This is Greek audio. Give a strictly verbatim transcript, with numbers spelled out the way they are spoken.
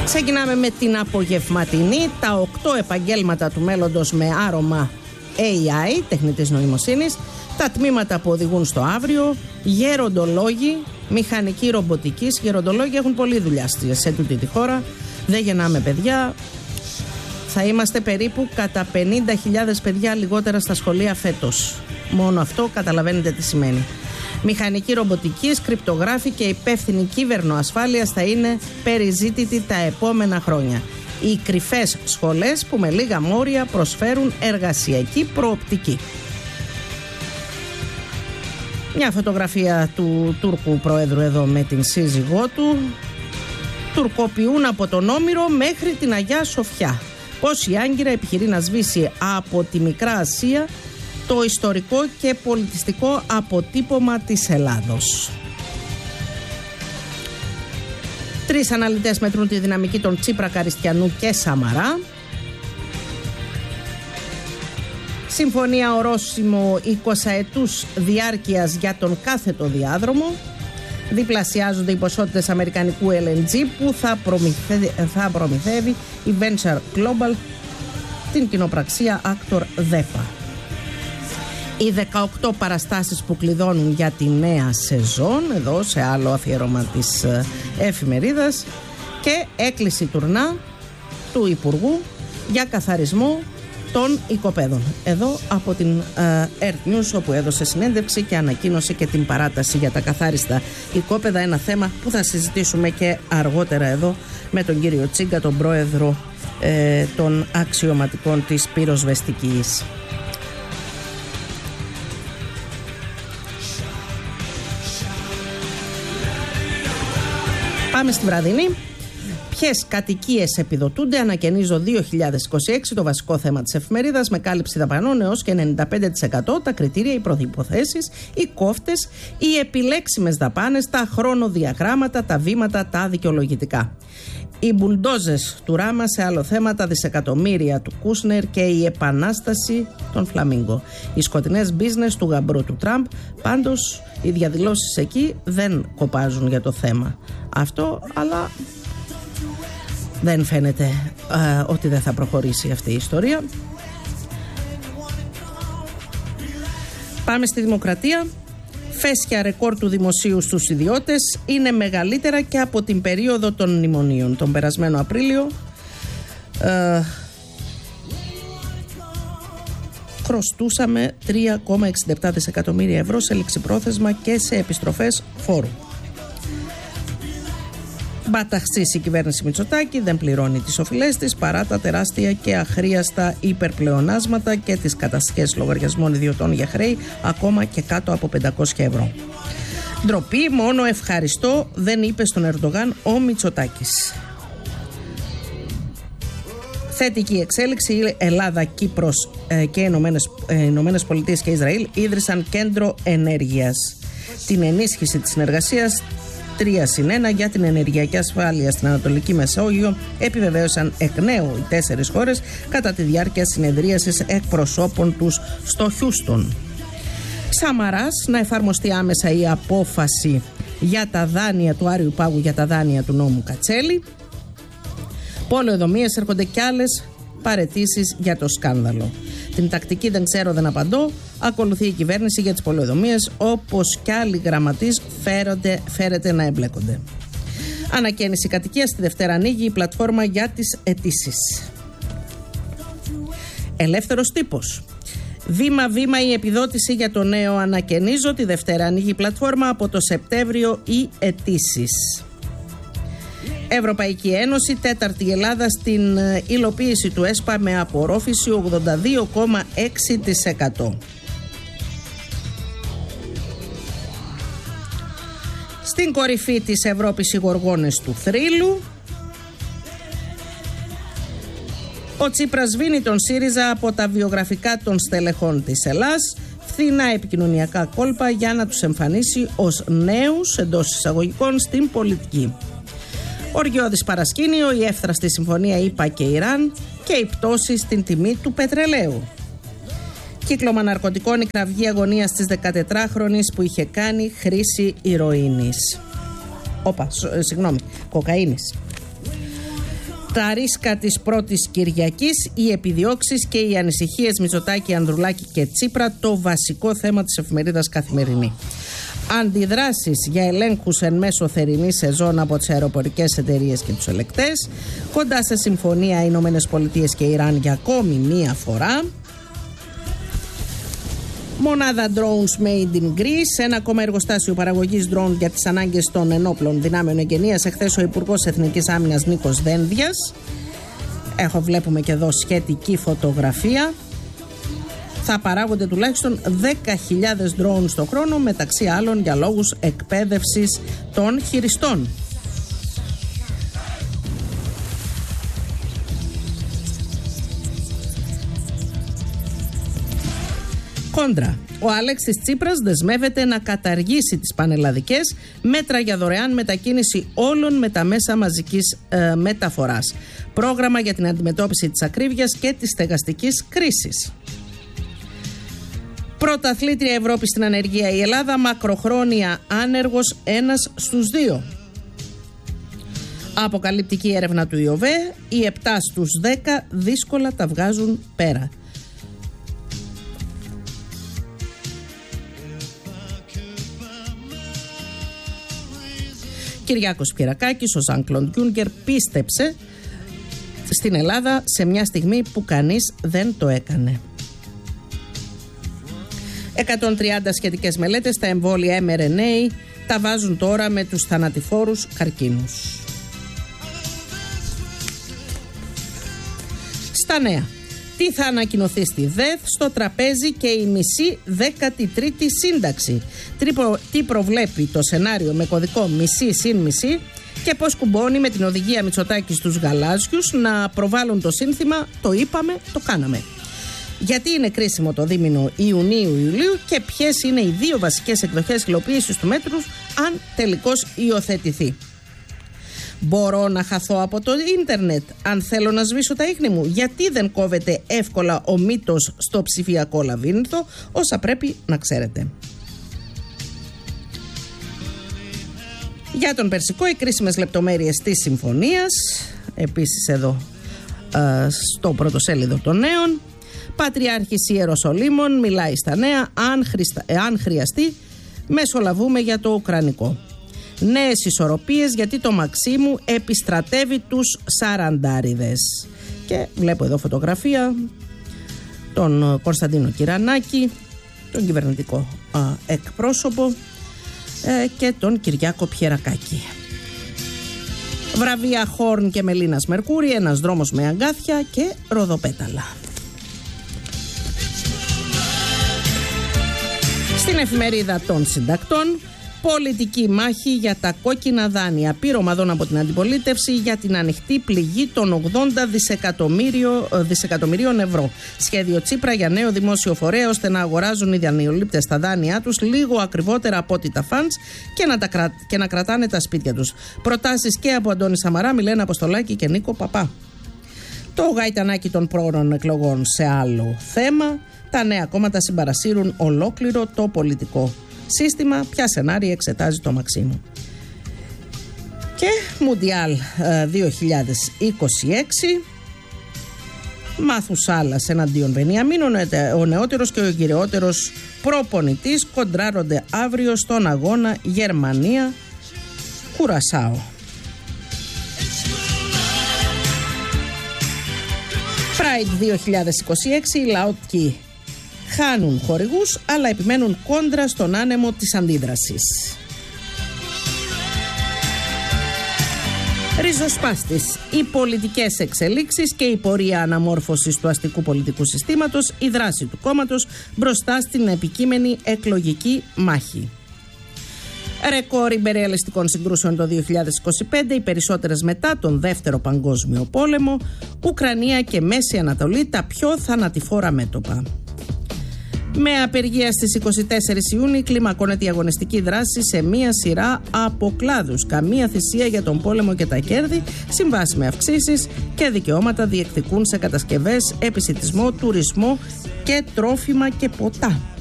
Ξεκινάμε με την απογευματινή, τα οκτώ επαγγέλματα του μέλλοντος με άρωμα έι άι, τεχνητής νοημοσύνης, τα τμήματα που οδηγούν στο αύριο, γεροντολόγοι, μηχανική ρομποτικής. Γεροντολόγοι έχουν πολλή δουλειά σε τούτη τη χώρα, δεν γεννάμε παιδιά. Θα είμαστε περίπου κατά πενήντα χιλιάδες παιδιά λιγότερα στα σχολεία φέτος. Μόνο αυτό καταλαβαίνετε τι σημαίνει. Μηχανική ρομποτικής, κρυπτογράφη και υπεύθυνη κύβερνοασφάλειας θα είναι περιζήτητη τα επόμενα χρόνια. Οι κρυφές σχολές που με λίγα μόρια προσφέρουν εργασιακή προοπτική. Μια φωτογραφία του Τούρκου Προέδρου εδώ με την σύζυγό του. Τουρκοποιούν από τον Όμηρο μέχρι την Αγιά Σοφιά. Πώς η Άγκυρα επιχειρεί να σβήσει από τη Μικρά Ασία το ιστορικό και πολιτιστικό αποτύπωμα της Ελλάδος. Τρεις αναλυτές μετρούν τη δυναμική των Τσίπρα, Καριστιανού και Σαμαρά. Συμφωνία ορόσημο εικοσαετούς διάρκειας για τον κάθετο διάδρομο. Διπλασιάζονται οι ποσότητες αμερικανικού ελ εν τζι που θα, προμηθεύει, θα προμηθεύει η Venture Global, την κοινοπραξία Actor ΔΕΠΑ. Οι δεκαοκτώ παραστάσεις που κλειδώνουν για τη νέα σεζόν, εδώ σε άλλο αφιέρωμα της εφημερίδας, και έκκληση τουρνά του Υπουργού για καθαρισμό των οικοπαίδων. Εδώ από την uh, Earth News, όπου έδωσε συνέντευξη και ανακοίνωσε και την παράταση για τα καθάριστα οικόπεδα, ένα θέμα που θα συζητήσουμε και αργότερα εδώ με τον κύριο Τσίγκα, τον πρόεδρο ε, των αξιωματικών της πυροσβεστικής. Πάμε στη βραδινή. Ποιες κατοικίες επιδοτούνται, ανακαινίζω δύο χιλιάδες είκοσι έξι, το βασικό θέμα της εφημερίδας, με κάλυψη δαπανών έως και ενενήντα πέντε τοις εκατό, τα κριτήρια, οι προϋποθέσεις, οι κόφτες, οι επιλέξιμες δαπάνες, τα χρονοδιαγράμματα, τα βήματα, τα δικαιολογητικά. Οι μπουλντόζες του Ράμα, σε άλλο θέμα, τα δισεκατομμύρια του Κούσνερ και η επανάσταση των Φλαμίγκο. Οι σκοτεινές business του γαμπρού του Τραμπ. Πάντως οι διαδηλώσεις εκεί δεν κοπάζουν για το θέμα αυτό, αλλά δεν φαίνεται ε, ότι δεν θα προχωρήσει αυτή η ιστορία. Πάμε στη Δημοκρατία. Φέσια ρεκόρ του δημοσίου στους ιδιώτες είναι μεγαλύτερα και από την περίοδο των μνημονίων. Τον περασμένο Απρίλιο ε, χρωστούσαμε τρία κόμμα εξήντα επτά δισεκατομμύρια ευρώ σε ληξιπρόθεσμα και σε επιστροφές φόρου. Μπαταχσής η κυβέρνηση Μητσοτάκη, δεν πληρώνει τις οφειλές της παρά τα τεράστια και αχρίαστα υπερπλεονάσματα και τις κατασχέσεις λογαριασμών ιδιωτών για χρέη ακόμα και κάτω από πεντακόσια ευρώ. Ντροπή, μόνο ευχαριστώ δεν είπε στον Ερντογάν ο Μητσοτάκης. Θετική εξέλιξη, η Ελλάδα, Κύπρος ε, και Ηνωμένες, ε, Ηνωμένες Πολιτείες και Ισραήλ ίδρυσαν κέντρο ενέργειας. Την ενίσχυση της συνεργασίας τρία συν ένα για την ενεργειακή ασφάλεια στην Ανατολική Μεσόγειο επιβεβαίωσαν εκ νέου οι τέσσερις χώρες κατά τη διάρκεια συνεδρίασης εκπροσώπων τους στο Χιούστον. Σαμαράς, να εφαρμοστεί άμεσα η απόφαση για τα δάνεια του Άριου Πάγου για τα δάνεια του νόμου Κατσέλη. Πολεοδομίες, έρχονται κι άλλες παραιτήσεις για το σκάνδαλο. Την τακτική δεν ξέρω, δεν απαντώ. Ακολουθεί η κυβέρνηση για τις πολεοδομίες, όπως κι άλλοι γραμματείς φέρονται, φέρεται να εμπλέκονται. Ανακαίνιση κατοικίας, τη Δευτέρα ανοίγει η πλατφόρμα για τις αιτήσεις. Ελεύθερος τύπος. Βήμα-βήμα η επιδότηση για το νέο ανακαινίζω. Τη Δευτέρα ανοίγει η πλατφόρμα, από το Σεπτέμβριο οι αιτήσεις. Ευρωπαϊκή Ένωση, τέταρτη Ελλάδα στην υλοποίηση του ΕΣΠΑ με απορρόφηση ογδόντα δύο κόμμα έξι τοις εκατό. Στην κορυφή της Ευρώπης οι γοργόνες του θρύλου. Ο Τσίπρας σβήνει τον ΣΥΡΙΖΑ από τα βιογραφικά των στελεχών της Ελλάς. Φθηνά επικοινωνιακά κόλπα για να τους εμφανίσει ως νέους εντός εισαγωγικών στην πολιτική. Οργιώδης παρασκήνιο, η εύθραστη συμφωνία ΗΠΑ και Ιράν και η πτώση στην τιμή του πετρελαίου. Κύκλωμα ναρκωτικών, η κραυγή αγωνίας της δεκατετράχρονης που είχε κάνει χρήση ηρωίνης. Όπα, συγγνώμη, κοκαίνης. Τα ρίσκα της πρώτης Κυριακής, οι επιδιώξεις και οι ανησυχίες Μητσοτάκη, Ανδρουλάκη και Τσίπρα, το βασικό θέμα της εφημερίδας Καθημερινή. Αντιδράσεις για ελέγχους εν μέσω θερινή σεζόν από τις αεροπορικές εταιρείες και τους ελεκτές. Κοντά σε συμφωνία Ηνωμένες Πολιτείες και Ιράν για ακόμη μία φορά. Μονάδα drones made in Greece. Ένα ακόμα εργοστάσιο παραγωγής drone για τις ανάγκες των ενόπλων δυνάμεων εγκαινίας. Εχθές ο Υπουργός Εθνικής Άμυνας Νίκος Δένδιας. Έχω, βλέπουμε και εδώ σχετική φωτογραφία. Θα παράγονται τουλάχιστον δέκα χιλιάδες drones το χρόνο, μεταξύ άλλων για λόγους εκπαίδευσης των χειριστών. Κόντρα. Ο Αλέξης Τσίπρας δεσμεύεται να καταργήσει τις πανελλαδικές μέτρα για δωρεάν μετακίνηση όλων με τα μέσα μαζικής ε, μεταφοράς. Πρόγραμμα για την αντιμετώπιση της ακρίβειας και της στεγαστικής κρίσης. Πρωταθλήτρια Ευρώπη στην ανεργία η Ελλάδα, μακροχρόνια άνεργος ένας στους δύο. Αποκαλυπτική έρευνα του ΙΟΒΕ, οι επτά στους δέκα δύσκολα τα βγάζουν πέρα. Κυριάκος Πιερακάκης, ο Ζαν Κλοντ Γιούνκερ, πίστεψε στην Ελλάδα σε μια στιγμή που κανείς δεν το έκανε. εκατόν τριάντα σχετικές μελέτες, τα εμβόλια εμ αρ εν έι τα βάζουν τώρα με τους θανατηφόρους καρκίνους. Στα νέα. Τι θα ανακοινωθεί στη ΔΕΘ, στο τραπέζι και η μισή δέκατη τρίτη σύνταξη. Τι προβλέπει το σενάριο με κωδικό μισή συν μισή και πώς κουμπώνει με την οδηγία Μητσοτάκη στους γαλάζιους να προβάλλουν το σύνθημα «Το είπαμε, το κάναμε». Γιατί είναι κρίσιμο το δίμηνο Ιουνίου-Ιουλίου και ποιες είναι οι δύο βασικές εκδοχές υλοποίησης του μέτρου αν τελικώς υιοθετηθεί. Μπορώ να χαθώ από το ίντερνετ αν θέλω να σβήσω τα ίχνη μου. Γιατί δεν κόβεται εύκολα ο μύτος στο ψηφιακό λαβύρινθο, όσα πρέπει να ξέρετε. Για τον Περσικό, οι κρίσιμες λεπτομέρειες της συμφωνίας, επίσης εδώ ε, στο πρωτοσέλιδο των νέων. Πατριάρχης Ιεροσολύμων μιλάει στα νέα, αν, χρηστα, αν χρειαστεί μεσολαβούμε για το Ουκρανικό. Νέες ισορροπίες γιατί το Μαξίμου επιστρατεύει τους σαραντάριδες. Και βλέπω εδώ φωτογραφία τον Κωνσταντίνο Κυρανάκη, τον κυβερνητικό α, εκπρόσωπο ε, και τον Κυριάκο Πιερακάκη. Βραβεία Χόρν και Μελίνας Μερκούρη, ένας δρόμος με αγκάθια και ροδοπέταλα. Στην εφημερίδα των συντακτών, πολιτική μάχη για τα κόκκινα δάνεια. Πείρωμα από την αντιπολίτευση για την ανοιχτή πληγή των ογδόντα δισεκατομμυρίων ευρώ. Σχέδιο Τσίπρα για νέο δημόσιο φορέα ώστε να αγοράζουν οι δανειολήπτες τα δάνειά τους λίγο ακριβότερα από ό,τι τα φαντς και να, τα κρα... και να κρατάνε τα σπίτια τους. Προτάσεις και από Αντώνη Σαμαρά, Μιλένα Αποστολάκη και Νίκο Παπά. Το γαϊτανάκι των πρόωρων εκλογών σε άλλο θέμα. Τα νέα κόμματα συμπαρασύρουν ολόκληρο το πολιτικό σύστημα. Ποια σενάρια εξετάζει το Μαξίμου. Και Μουντιάλ δύο χιλιάδες είκοσι έξι. Μάθουσάλας εναντίον Βενιαμίν. Ο νεότερος και ο κυριότερος προπονητής κοντράρονται αύριο στον αγώνα Γερμανία Κουρασάο. Pride δύο χιλιάδες είκοσι έξι. Οι λαότκοι χάνουν χορηγούς αλλά επιμένουν κόντρα στον άνεμο της αντίδρασης. Ριζοσπάστης. Οι πολιτικές εξελίξεις και η πορεία αναμόρφωσης του αστικού πολιτικού συστήματος, η δράση του κόμματος μπροστά στην επικείμενη εκλογική μάχη. Ρεκόρ ιμπεριαλιστικών συγκρούσεων το δύο χιλιάδες είκοσι πέντε, οι περισσότερες μετά τον Δεύτερο Παγκόσμιο Πόλεμο. Ουκρανία και Μέση Ανατολή τα πιο θανατηφόρα μέτωπα. Με απεργία στις είκοσι τέσσερις Ιουνίου κλιμακώνεται η αγωνιστική δράση σε μία σειρά από κλάδους. Καμία θυσία για τον πόλεμο και τα κέρδη, συμβάσεις με αυξήσεις και δικαιώματα διεκδικούν σε κατασκευές, επισιτισμό, τουρισμό και τρόφιμα και ποτά.